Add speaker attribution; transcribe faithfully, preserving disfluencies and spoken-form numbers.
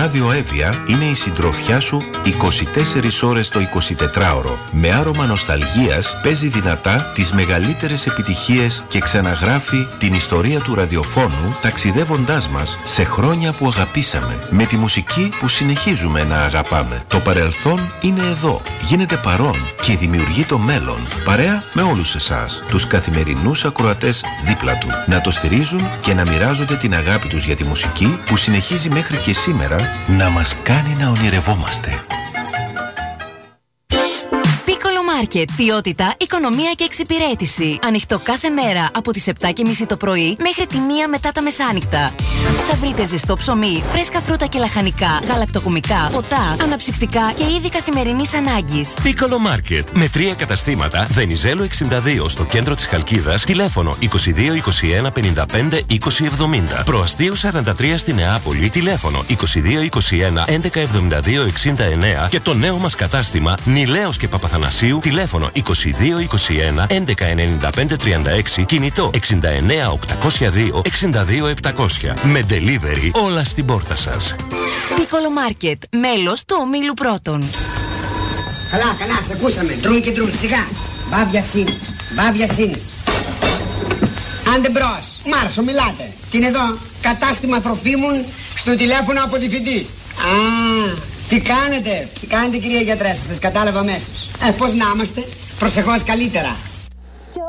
Speaker 1: Ράδιο Εύβοια είναι η συντροφιά σου είκοσι τέσσερις ώρες το εικοσιτετράωρο. Με άρωμα νοσταλγίας παίζει δυνατά τις μεγαλύτερες επιτυχίες και ξαναγράφει την ιστορία του ραδιοφώνου, ταξιδεύοντάς μας σε χρόνια που αγαπήσαμε, με τη μουσική που συνεχίζουμε να αγαπάμε. Το παρελθόν είναι εδώ, γίνεται παρόν και δημιουργεί το μέλλον, παρέα με όλους εσάς, τους καθημερινούς ακροατές δίπλα του, να το στηρίζουν και να μοιράζονται την αγάπη τους για τη μουσική που συνεχίζει μέχρι και σήμερα να μας κάνει να ονειρευόμαστε.
Speaker 2: Market. Ποιότητα, οικονομία και εξυπηρέτηση. Ανοιχτό κάθε μέρα από τις επτά και μισή το πρωί μέχρι τη μία μετά τα μεσάνυχτα. Θα βρείτε ζεστό ψωμί, φρέσκα φρούτα και λαχανικά, γαλακτοκομικά, ποτά, αναψυκτικά και είδη καθημερινής ανάγκης.
Speaker 3: Piccolo Market. Με τρία καταστήματα. Βενιζέλου εξήντα δύο στο κέντρο της Χαλκίδας. Τηλέφωνο είκοσι δύο είκοσι ένα πενήντα πέντε είκοσι εβδομήντα. Προαστίου σαράντα τρία στη Νεάπολη. Τηλέφωνο είκοσι δύο είκοσι ένα έντεκα εβδομήντα δύο εξήντα εννέα. Και το νέο μας κατάστημα Νιλέος και Παπαθανασίου. Τηλέφωνο είκοσι δύο είκοσι ένα έντεκα ενενήντα πέντε τριάντα έξι, κινητό εξήντα εννέα οκτακόσια δύο εξήντα δύο επτακόσια. Με delivery όλα στην πόρτα σας.
Speaker 2: Piccolo Market, μέλος του ομίλου Πρώτων.
Speaker 4: Καλά, καλά, σε ακούσαμε. Ντρούν και ντρούν, σιγά. Βάβια σύνης, βάβια σύνης. Άντε μπρος, Μάρσο, μιλάτε. Τι είναι εδώ, κατάστημα τροφίμων στο τηλέφωνο από διευθυντής. Α, τι κάνετε, τι κάνετε κυρία γιατρέ, σας κατάλαβα αμέσως. Ε, πώς να είμαστε, προσεχώς καλύτερα.